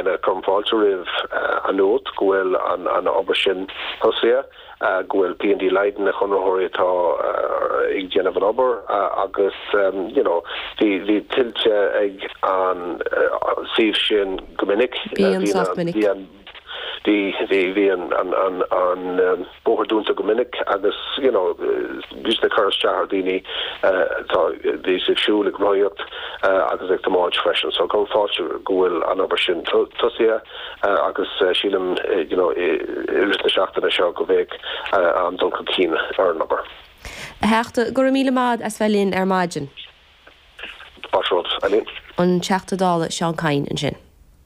Comfalteriv anot gwel an obershin hosia gwel P&D Leiden na chonhorita ig Jenna van Ober agus the tilte eg an Sivshin Gominnik the an boherdunta Gominnik agus just the curse Jardini the sexual royot agus ek the fashion so come forward gwel an obershin tosia agus shilem is the shaft na show govek an Duncan Keen or number Hechte Gormile Mad as Velin Margin Bashod Alin on Chachtadala Sean Kine and Shin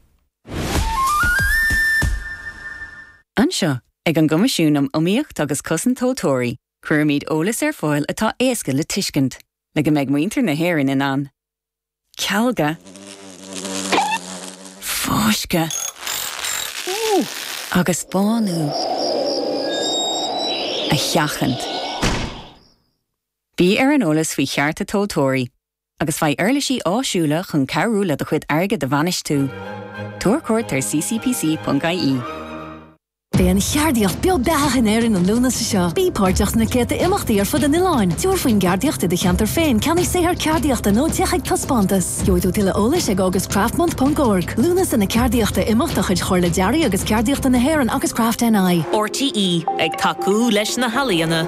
Anseo ag an gomasisiúnam omíocht agus cosan tótóirí chuir míad ólas foiil atá éasca le tuiscint le go méid muintear na hÉireann in an. Cealga Fáisce agus bánú a cheachant. Bhí ar an ólas faoi chearta tótóirí agus bhaid airlisí áisiúla chun cearúla do chuid airge de bhanis tú. Tuair cuairt ar ccpc.ie. Bhí an cheardaíocht beag beaghan éireann an lúna sa seo. Bí páirteach na céta imachtaí ar fud an iláin. Dúir faoin geardaíochta de cheantar féin, ceannaí séthar ceardaíochta nó teachaid cospantas. Joidú tuile ólas ag augustcraftmont.org. Lúnas na ceardaíochta imachta chuid chorla dearí agus ceardaíochta na hÉireann agus Craft NI. RTE ag tacú leis na halaíana.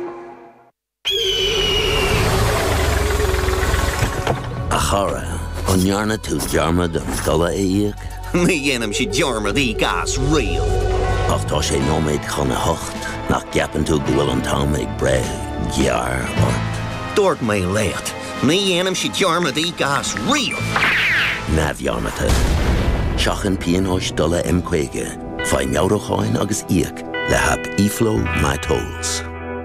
A chara, an nearna tú dearmad an dala éiag? Mi dhéanam si dearmad í gas rial. Ach tá sé nóméid chuna hocht, nach gapan tú gwil an tam ag bre, gear or... Dúirt mé lécht, mi dhéanam si dearmad í gas rial. Na bhearmata. Seachan píonóis dala imcuige, fai meawracháin agus íag, le hab iflo my tolls.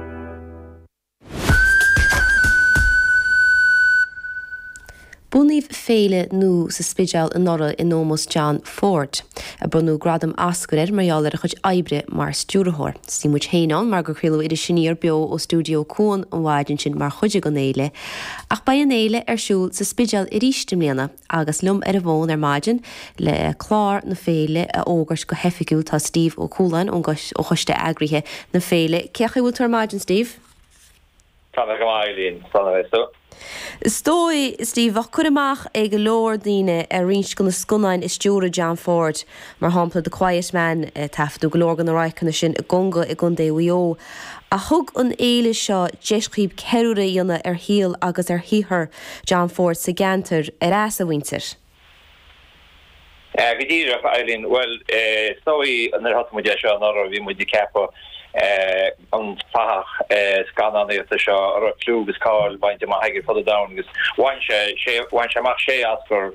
Buníh féile nó sa spideal an nora in nómos John Ford. A brunú gradam ascuir marall ar a chuid ebre mar stúrathóir. Símuid héán mar gur chríú idir sinníar beo ó stúdio cún an bhaidin sin mar chuide go néile. Ach ba an éile siúil sa spideal i rístim léana agus lum ar a bhin ar maidin le chlár na féile a ógars go hefigiúil tá Steve ó Cúlain ó chuiste agrithe na féile. Cecha bhfuil tar maidin, Steve? Tá go mailín, sanna so. Stoi, Steve, ach chur amach ag lór daoine a rins go na scunain is stúra John Ford mar hampla The Quiet Man taftú go lór gan na raicna sin a gonga i gun déhuió. A thug an éile seo deiscíb ceúra dhéanana ar híal agus ar híthar John Ford sa gantar ar as a winter. Vidíra Eileen, well, stoi an hatmu de seo an bhí mu di cepa an fach scanan éta seo ar a clúgus cáil bainte má haige fada da agus bhain sé amach sé asgur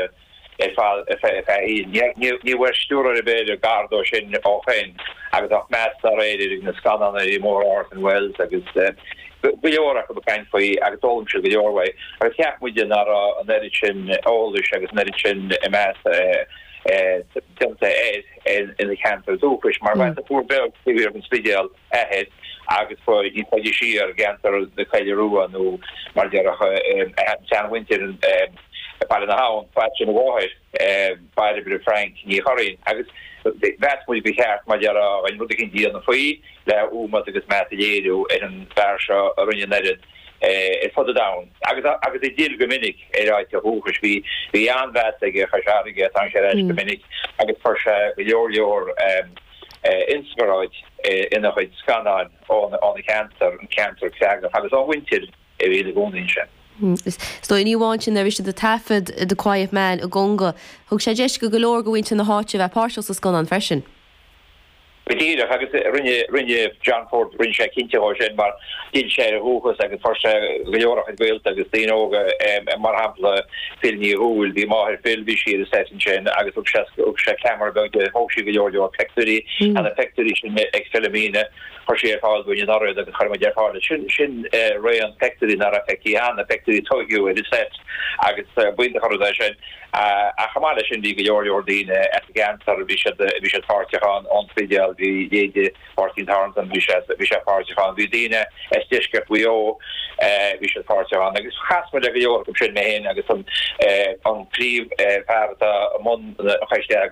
ní bhfuir stúra a beidir gardó sin ó féin agus ach meas a réidir na scanan í mór Orson Welles agus goorach go beint faoi agus dóm se goorway agus ceap muide nar an erit sin ólis agus nerit sin meas tiltte in the cancer dúchris mar bhaint a fuór beg fi an spideal ahead agus foi í paidir siar gantar de caiidirúa nó mar dearach San Winter par na haun patch in wahead by the Frank ní chorin agus that will be heart mar dearach an rudi gin díana foi le mat agus matléú an versa a rinne netted further down. Agus I did gominnig right hoogers wie aanwettige gasharige tangerij gominnig. Agus first your inspired in the scanner on the cancer tag. Agus on winter really going in. Sto in níháin ar bhí de tafid The Quiet Man a gonga thug sé deis go golóir go bhainte na háte bheith páirteil sa scan an freisin. Bedíach agus rinne John Ford rinne sé cinnte ó sin mar dín sé a húchas agus first goorach a bhfuilt agus tíóga mar hapla filní húil bhí máthir filbhí siad a setin sin agus ug sé camera be de hósí goorú pectorí an a pectorí sin ag filmíne for sé fáil buin ar agus charma deáile sin ré an pectorí nar a feici an a pectorí togiú a set agus buinte chu sin a chamáile sin bhí goorú díine et gantar bhí sé táteán an fideal vi de 14 harms an vi parchan vi dine estiske wio vi parchan agus chasme de go sin me hen agus an pri mon